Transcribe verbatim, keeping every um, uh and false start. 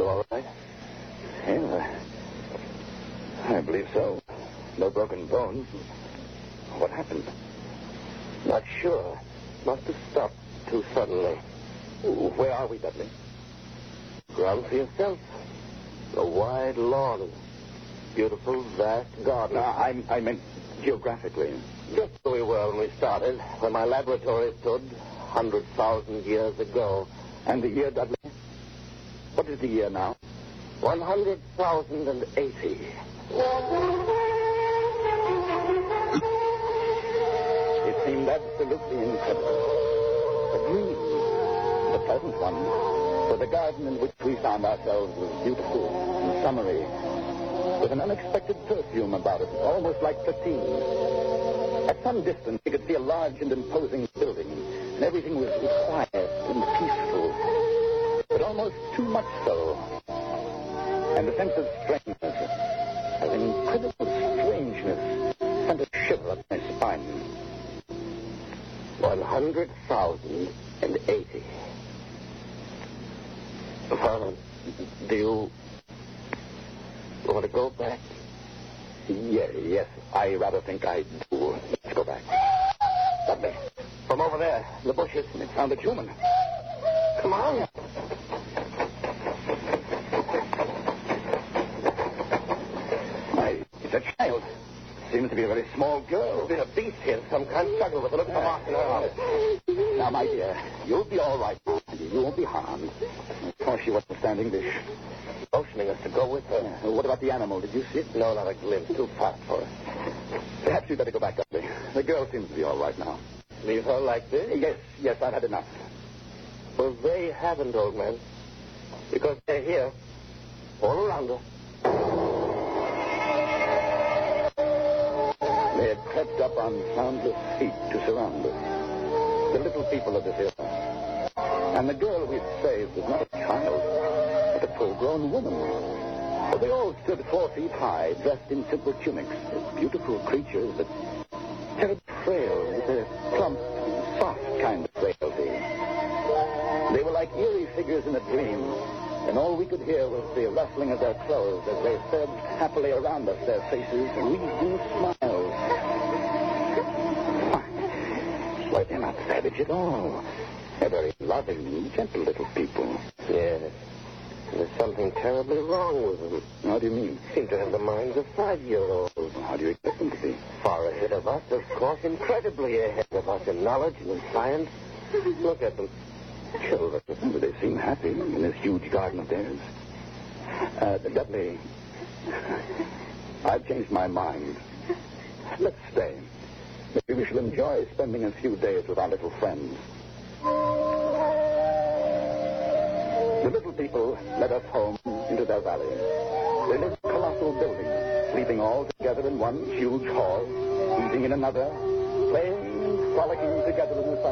all right? Yeah, I, I believe so. No broken bones. What happened? Not sure. Must have stopped too suddenly. Where are we, Dudley? Ground for yourself. A wide lawn. Beautiful, vast garden. No, I, I meant geographically. Just where we were when we started, where my laboratory stood one hundred thousand years ago. And the year, Dudley? What is the year now? one hundred thousand eighty. It seemed absolutely incredible. A dream. A pleasant one. For the garden in which we found ourselves was beautiful and summery, with an unexpected perfume about it, almost like perfume. At some distance, you could see a large and imposing building, and everything was quiet and peaceful, but almost too much so. And a sense of strangeness, of incredible strangeness, sent a shiver up my spine. one hundred thousand eighty. Well, do you want to go back? Yeah, yes, I rather think I do. Let's go back. Dudley, from over there, the bushes, it sounded human. Come on. Why, it's a child. Seems to be a very small girl. There's been a beast here, some kind of struggle with her. Look at the mark in her arm. Now, my dear, you'll be all right. You won't be harmed. Of course, she wasn't standing English. Motioning us to go with her. Yeah. What about the animal? Did you see it? No, not a glimpse. Too fast for us. Perhaps you'd better go back, Dudley. The girl seems to be all right now. Leave her like this? Yes, yes, I've had enough. Well, they haven't, old man. Because they're here. All around her. They had crept up on soundless feet to surround us. The little people of this era. And the girl we'd saved was not a child, but a full-grown woman. For they all stood four feet high, dressed in simple tunics, beautiful creatures, but terribly frail, with a plump, soft kind of frailty. They were like eerie figures in a dream, and all we could hear was the rustling of their clothes as they surged happily around us, their faces wreathed in smiles. Why, they're not savage at all. They're very loving, gentle little people. Yes. There's something terribly wrong with them. How do you mean? Seem to have the minds of five-year-olds. How do you expect them to be? Far ahead of us, of course, incredibly ahead of us in knowledge and in science. Look at them. Children. But they seem happy in this huge garden of theirs. Uh, Dudley, I've changed my mind. Let's stay. Maybe we shall enjoy spending a few days with our little friends. The little people led us home into their valley. They lived in colossal buildings, sleeping all together in one huge hall, eating in another, playing and frolicking together in the sun.